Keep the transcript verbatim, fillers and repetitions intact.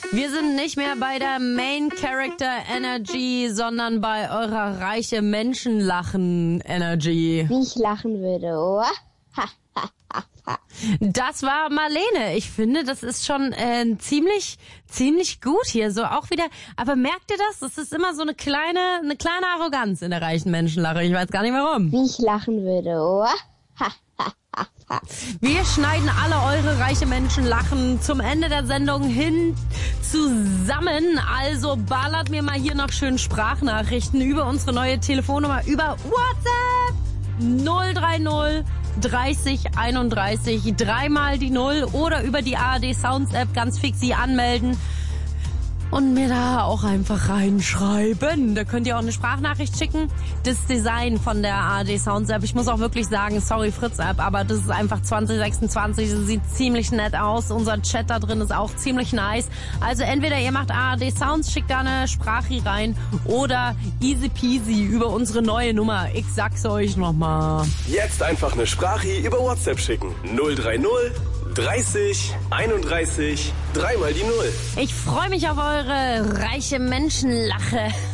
Wir sind nicht mehr bei der Main Character Energy, sondern bei eurer reiche Menschenlachen Energy. Wie ich lachen würde, oh. Das war Marlene. Ich finde, das ist schon äh, ziemlich, ziemlich gut hier. So auch wieder. Aber merkt ihr das? Das ist immer so eine kleine, eine kleine Arroganz in der reichen Menschenlache. Ich weiß gar nicht warum. Wie ich lachen würde, oh. Wir schneiden alle eure reiche Menschenlachen zum Ende der Sendung hin zusammen. Also ballert mir mal hier noch schön Sprachnachrichten über unsere neue Telefonnummer über WhatsApp null drei null dreißig einunddreißig, dreimal die Null oder über die A R D Sounds App ganz fix sie anmelden und mir da auch einfach reinschreiben. Da könnt ihr auch eine Sprachnachricht schicken. Das Design von der A R D Sounds App, ich muss auch wirklich sagen, sorry Fritz App, aber das ist einfach zwanzig sechsundzwanzig, das sieht ziemlich nett aus. Unser Chat da drin ist auch ziemlich nice. Also entweder ihr macht A R D Sounds, schickt da eine Sprache rein oder easy peasy über unsere neue Nummer. Ich sag's euch nochmal. Jetzt einfach eine Sprache über WhatsApp schicken. null drei null dreißig einunddreißig, dreimal die Null. Ich freue mich auf eure reiche Menschenlache.